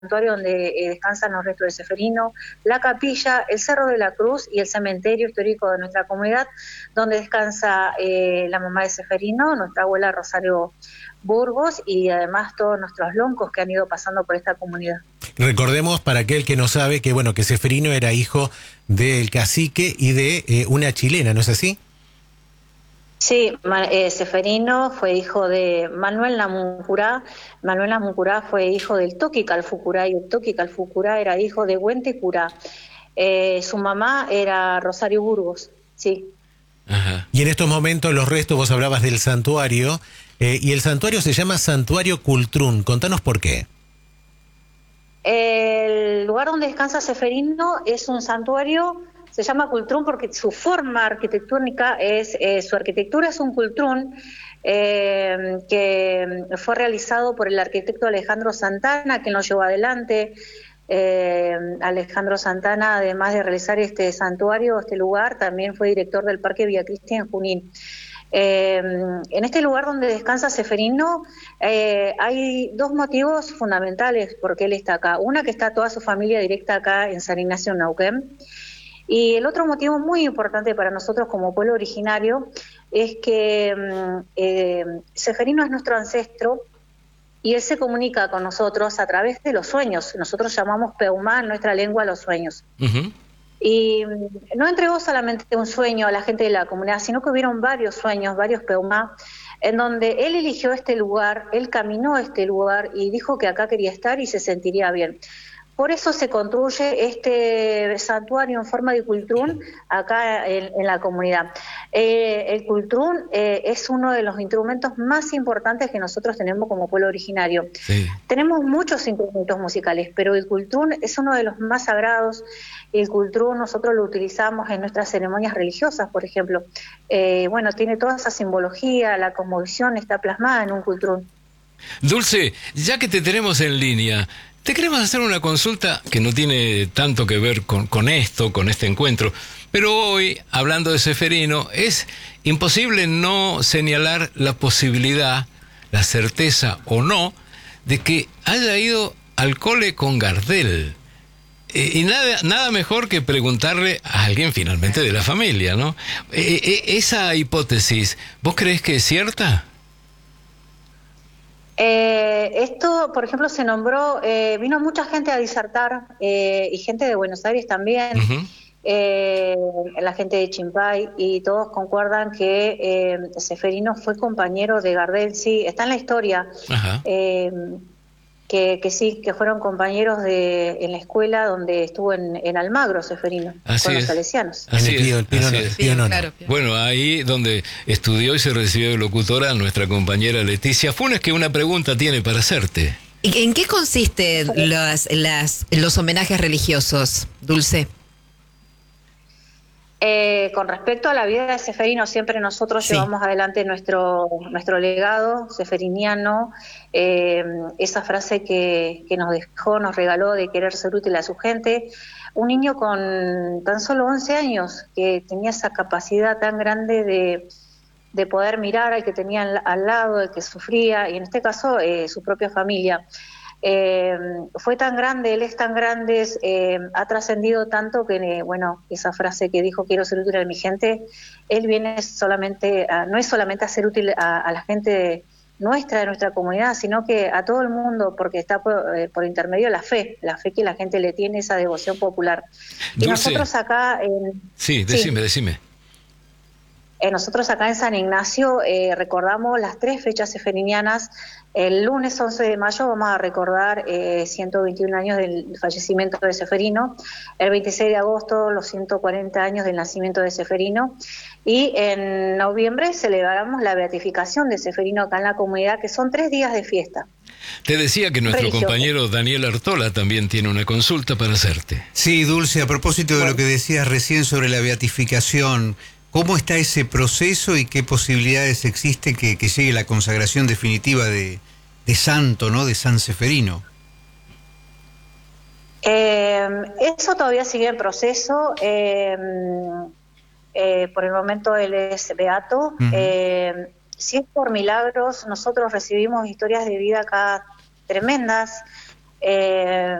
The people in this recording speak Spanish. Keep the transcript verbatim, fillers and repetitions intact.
santuario donde eh, descansan los restos de Seferino, la capilla, el Cerro de la Cruz y el cementerio histórico de nuestra comunidad, donde descansa eh, la mamá de Seferino, nuestra abuela Rosario Burgos, y además todos nuestros loncos que han ido pasando por esta comunidad. Recordemos, para aquel que no sabe, que bueno, que Seferino era hijo del cacique y de eh, una chilena, ¿no es así? Sí, eh, Seferino fue hijo de Manuel Namuncurá. Manuel Namuncurá fue hijo del Toqui Calfucurá, y el Toqui Calfucurá era hijo de Güentecurá. Eh, su mamá era Rosario Burgos, sí. Ajá. Y en estos momentos los restos, vos hablabas del santuario, eh, y el santuario se llama Santuario Cultrún. Contanos por qué. El lugar donde descansa Seferino es un santuario, se llama Cultrún porque su forma arquitectónica es, eh, su arquitectura es un cultrún eh, que fue realizado por el arquitecto Alejandro Santana, que lo llevó adelante. Eh, Alejandro Santana, además de realizar este santuario, este lugar, también fue director del Parque Villa Cristina en Junín. Eh, en este lugar donde descansa Seferino eh, hay dos motivos fundamentales por qué él está acá. Una, que está toda su familia directa acá en San Ignacio, Neuquén. Y el otro motivo muy importante para nosotros como pueblo originario es que eh, Seferino es nuestro ancestro y él se comunica con nosotros a través de los sueños. Nosotros llamamos Peumá en nuestra lengua los sueños. Uh-huh. Y no entregó solamente un sueño a la gente de la comunidad, sino que hubieron varios sueños, varios Peumá, en donde él eligió este lugar, él caminó a este lugar y dijo que acá quería estar y se sentiría bien. Por eso se construye este santuario en forma de cultrún acá en, en la comunidad. Eh, el cultrún eh, es uno de los instrumentos más importantes que nosotros tenemos como pueblo originario. Sí. Tenemos muchos instrumentos musicales, pero el cultrún es uno de los más sagrados. El cultrún nosotros lo utilizamos en nuestras ceremonias religiosas, por ejemplo. Eh, bueno, tiene toda esa simbología, la cosmovisión está plasmada en un cultrún. Dulce, ya que te tenemos en línea, te queremos hacer una consulta que no tiene tanto que ver con, con esto, con este encuentro, pero hoy, hablando de Seferino, es imposible no señalar la posibilidad, la certeza o no, de que haya ido al cole con Gardel. Eh, y nada, nada mejor que preguntarle a alguien finalmente de la familia, ¿no? Eh, eh, esa hipótesis, ¿vos creés que es cierta? Eh, esto, por ejemplo, se nombró, eh, vino mucha gente a disertar, eh, y gente de Buenos Aires también, uh-huh. eh, la gente de Chimpay, y todos concuerdan que eh, Seferino fue compañero de Gardel, sí, está en la historia, uh-huh. eh, que, que sí, que fueron compañeros de en la escuela donde estuvo en, en Almagro, Seferino, así con es. los salesianos. Así es, es, Pino, así no, es. Pino, no, no. Claro, claro. Bueno, ahí donde estudió y se recibió de locutora nuestra compañera Leticia Funes, que una pregunta tiene para hacerte. ¿En qué consisten las, las, los homenajes religiosos, Dulce? Eh, con respecto a la vida de Seferino, siempre nosotros sí. llevamos adelante nuestro nuestro legado seferiniano, eh, esa frase que, que nos dejó, nos regaló de querer ser útil a su gente. Un niño con tan solo once años que tenía esa capacidad tan grande de, de poder mirar al que tenía al, al lado, al que sufría, y en este caso eh, su propia familia. Eh, fue tan grande, él es tan grande, eh, ha trascendido tanto que, eh, bueno, esa frase que dijo, quiero ser útil a mi gente, él viene solamente, a, no es solamente a ser útil a, a la gente nuestra, de nuestra comunidad, sino que a todo el mundo, porque está por, eh, por intermedio de la fe, la fe que la gente le tiene, esa devoción popular. Dulce. Y nosotros acá... En, sí, decime, sí, decime. Eh, nosotros acá en San Ignacio eh, recordamos las tres fechas seferinianas. El lunes once de mayo vamos a recordar eh, ciento veintiún años del fallecimiento de Seferino, el veintiséis de agosto los ciento cuarenta años del nacimiento de Seferino, y en noviembre celebramos la beatificación de Seferino acá en la comunidad, que son tres días de fiesta. Te decía que nuestro religioso. compañero Daniel Artola también tiene una consulta para hacerte. Sí, Dulce, a propósito de bueno. lo que decías recién sobre la beatificación, ¿cómo está ese proceso y qué posibilidades existe que, que llegue la consagración definitiva de, de santo, ¿no? De San Seferino? Eh, eso todavía sigue en proceso. Eh, eh, por el momento él es beato. Uh-huh. Eh, si es por milagros, nosotros recibimos historias de vida acá tremendas. Eh,